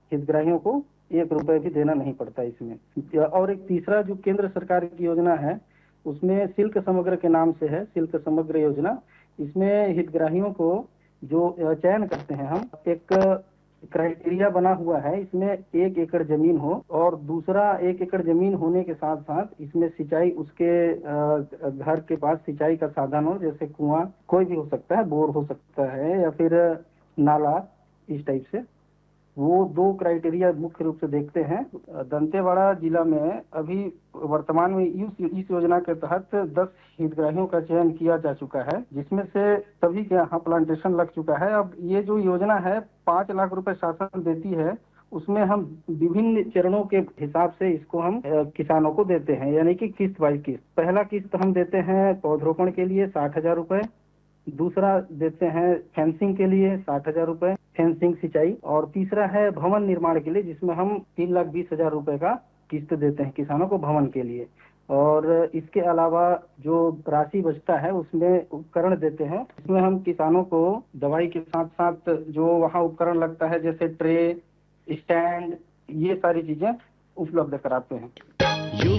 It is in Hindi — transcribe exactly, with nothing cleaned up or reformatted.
हितग्राहियों को एक रुपए भी देना नहीं पड़ता इसमें। और एक तीसरा जो केंद्र सरकार की योजना है उसमें सिल्क समग्र के नाम से है, सिल्क समग्र योजना। इसमें हितग्राहियों को जो चयन करते हैं हम, एक क्राइटेरिया बना हुआ है, इसमें एक एकड़ जमीन हो और दूसरा एक एकड़ जमीन होने के साथ साथ इसमें सिंचाई उसके घर के पास सिंचाई का साधन हो, जैसे कुआं कोई भी हो सकता है, बोर हो सकता है या फिर नाला, इस टाइप से। वो दो क्राइटेरिया मुख्य रूप से देखते हैं। दंतेवाड़ा जिला में अभी वर्तमान में इस इस योजना के तहत दस हितग्राहियों का चयन किया जा चुका है, जिसमें से सभी के यहाँ प्लांटेशन लग चुका है। अब ये जो योजना है पाँच लाख रुपए शासन देती है, उसमें हम विभिन्न चरणों के हिसाब से इसको हम किसानों को देते हैं, यानी कि किस्त बाई किस्त। पहला किस्त हम देते हैं पौधरोपण के लिए साठ हजार रुपए, दूसरा देते हैं फेंसिंग के लिए साठ हजार रुपए, फेंसिंग सिंचाई, और तीसरा है भवन निर्माण के लिए, जिसमें हम तीन लाख बीस हजार रुपए का किस्त देते हैं किसानों को भवन के लिए। और इसके अलावा जो राशि बचता है उसमें उपकरण देते हैं, इसमें हम किसानों को दवाई के साथ साथ जो वहाँ उपकरण लगता है जैसे ट्रे, स्टैंड, ये सारी चीजें उपलब्ध कराते हैं।